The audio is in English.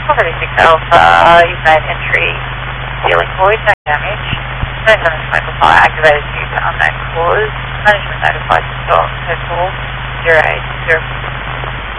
36 Alpha, you've made entry, ceiling void, no damage. No sign of smoke or fire activated due to unknown cause. Management notified to stop, so call 0804.